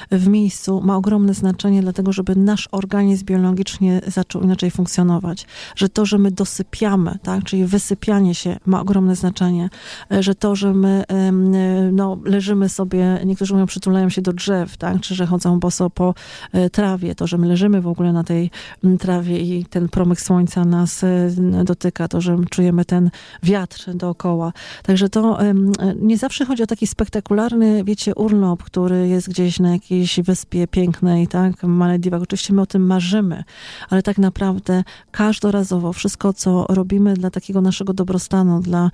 w miejscu ma ogromne znaczenie, dlatego żeby nasz organizm biologicznie zaczął inaczej funkcjonować. Że to, że my dosypiamy, tak, czyli wysypianie się ma ogromne znaczenie. Że to, że my leżymy sobie, niektórzy mówią, przytulają się do drzew, tak, czy że chodzą boso po trawie. To, że my leżymy w ogóle na tej trawie i ten promyk słońca nas dotyka, to, że czujemy ten wiatr dookoła. Także to nie zawsze chodzi o taki spektakularny, wiecie, urlop, który jest gdzieś na jakiejś wyspie pięknej, tak, Malediwach. Oczywiście my o tym marzymy, ale tak naprawdę każdorazowo wszystko, co robimy dla takiego naszego dobrostanu, dla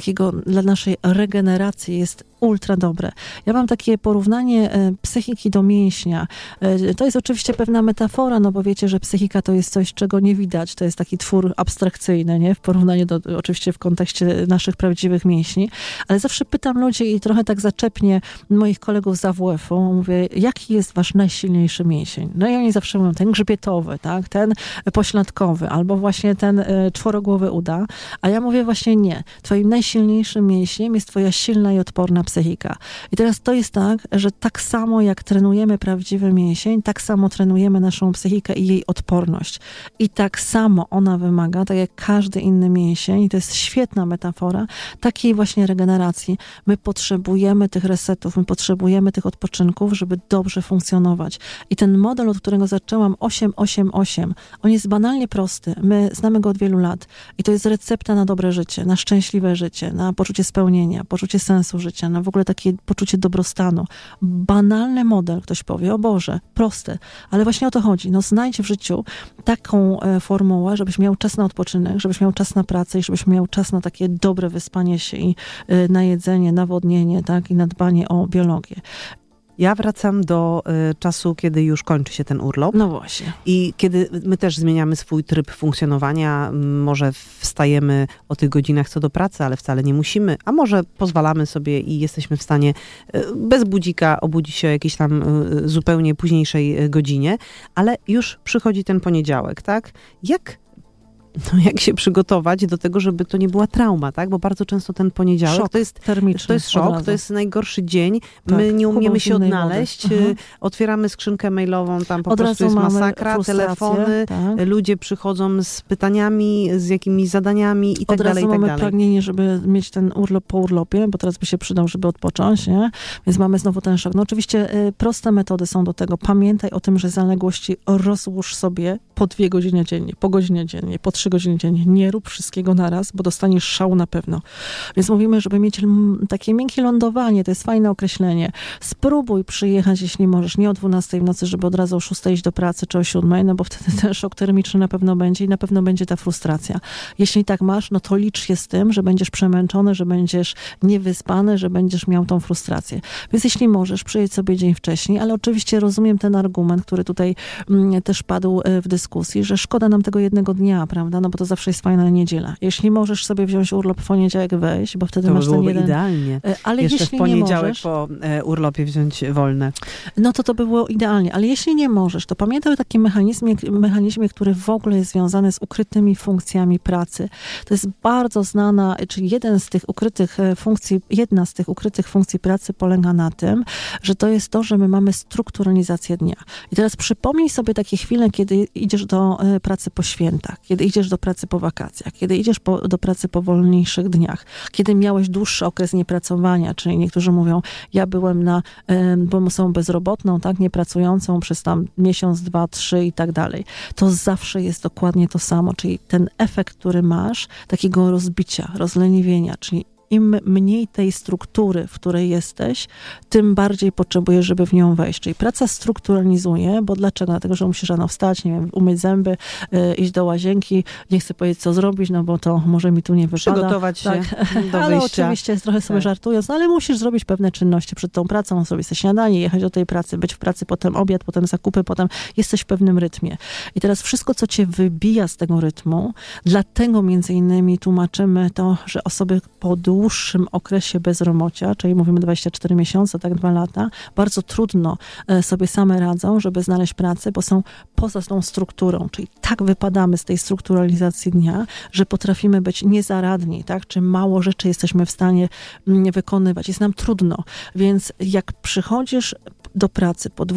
naszej regeneracji jest ultra dobre. Ja mam takie porównanie psychiki do mięśnia. To jest oczywiście pewna metafora, no bo wiecie, że psychika to jest coś, czego nie widać. To jest taki twór abstrakcyjny, nie? W porównaniu do, oczywiście w kontekście naszych prawdziwych mięśni. Ale zawsze pytam ludzi i trochę tak zaczepnie moich kolegów z AWF-u, mówię, jaki jest wasz najsilniejszy mięsień? No i oni zawsze mówią, ten grzbietowy, tak? Ten pośladkowy, albo właśnie ten czworogłowy uda. A ja mówię właśnie nie. Twoim najsilniejszym mięśniem jest twoja silna i odporna psychika. I teraz to jest tak, że tak samo jak trenujemy prawdziwy mięsień, tak samo trenujemy naszą psychikę i jej odporność. I tak samo ona wymaga, tak jak każdy inny mięsień, i to jest świetna metafora, takiej właśnie regeneracji. My potrzebujemy tych resetów, my potrzebujemy tych odpoczynków, żeby dobrze funkcjonować. I ten model, od którego zaczęłam, 8-8-8, on jest banalnie prosty. My znamy go od wielu lat. I to jest recepta na dobre życie, na szczęśliwe życie, na poczucie spełnienia, poczucie sensu życia, na w ogóle takie poczucie dobrostanu. Banalny model, ktoś powie, o Boże, prosty, ale właśnie o to chodzi. No znajdź w życiu taką formułę, żebyś miał czas na odpoczynek, żebyś miał czas na pracę i żebyś miał czas na takie dobre wyspanie się i na jedzenie, nawodnienie, tak, i na dbanie o biologię. Ja wracam do czasu, kiedy już kończy się ten urlop. No właśnie. I kiedy my też zmieniamy swój tryb funkcjonowania, może wstajemy o tych godzinach co do pracy, ale wcale nie musimy, a może pozwalamy sobie i jesteśmy w stanie bez budzika obudzić się o jakiejś tam zupełnie późniejszej godzinie, ale już przychodzi ten poniedziałek, tak? Jak się przygotować do tego, żeby to nie była trauma, tak? Bo bardzo często ten poniedziałek szok to jest termiczny. To jest szok, to jest najgorszy dzień. Tak, my nie umiemy się odnaleźć. Otwieramy skrzynkę mailową, tam po prostu jest masakra, telefony, tak. Ludzie przychodzą z pytaniami, z jakimiś zadaniami i tak dalej, i tak mamy dalej. pragnienie, żeby mieć ten urlop po urlopie, bo teraz by się przydał, żeby odpocząć, nie? Więc mamy znowu ten szok. No oczywiście proste metody są do tego. Pamiętaj o tym, że zaległości rozłóż sobie po 2 godziny dziennie, po godzinie dziennie, po 3 godziny dziennie. Nie rób wszystkiego naraz, bo dostaniesz szału na pewno. Więc mówimy, żeby mieć takie miękkie lądowanie, to jest fajne określenie. Spróbuj przyjechać, jeśli możesz, nie o 12 w nocy, żeby od razu o 6 iść do pracy, czy o 7, no bo wtedy ten szok termiczny na pewno będzie i na pewno będzie ta frustracja. Jeśli tak masz, no to licz się z tym, że będziesz przemęczony, że będziesz niewyspany, że będziesz miał tą frustrację. Więc jeśli możesz, przyjedź sobie dzień wcześniej, ale oczywiście rozumiem ten argument, który tutaj też padł w dyskusji, że szkoda nam tego jednego dnia, prawda? No bo to zawsze jest fajna niedziela. Jeśli możesz sobie wziąć urlop w poniedziałek, weź, bo wtedy to masz ten jeden... idealnie. Ale jeszcze jeśli w poniedziałek nie możesz, po urlopie wziąć wolne. No to by było idealnie. Ale jeśli nie możesz, to pamiętaj o takim mechanizmie, który w ogóle jest związany z ukrytymi funkcjami pracy. To jest bardzo znana, czyli jedna z tych ukrytych funkcji pracy polega na tym, że to jest to, że my mamy strukturalizację dnia. I teraz przypomnij sobie takie chwile, kiedy idziesz do pracy po świętach, kiedy idziesz do pracy po wakacjach, kiedy idziesz do pracy po wolniejszych dniach, kiedy miałeś dłuższy okres niepracowania, czyli niektórzy mówią, ja byłem na pomocą bezrobotną, tak, niepracującą przez tam miesiąc, 2, 3 i tak dalej. To zawsze jest dokładnie to samo, czyli ten efekt, który masz, takiego rozbicia, rozleniwienia, czyli im mniej tej struktury, w której jesteś, tym bardziej potrzebujesz, żeby w nią wejść. Czyli praca strukturalizuje, bo dlaczego? Dlatego, że musisz rano wstać, nie wiem, umyć zęby, iść do łazienki, nie chcę powiedzieć, co zrobić, no bo to może mi tu nie wypada. Przygotować się do ale wyjścia. oczywiście trochę sobie żartując, no ale musisz zrobić pewne czynności przed tą pracą, sobie sobie śniadanie, jechać do tej pracy, być w pracy, potem obiad, potem zakupy, potem jesteś w pewnym rytmie. I teraz wszystko, co cię wybija z tego rytmu, dlatego między innymi tłumaczymy to, że osoby po dłuższym okresie bezrobocia, czyli mówimy 24 miesiące, tak 2 lata, bardzo trudno sobie same radzą, żeby znaleźć pracę, bo są poza tą strukturą, czyli tak wypadamy z tej strukturalizacji dnia, że potrafimy być niezaradni, tak? Czy mało rzeczy jesteśmy w stanie wykonywać. Jest nam trudno, więc jak przychodzisz do pracy po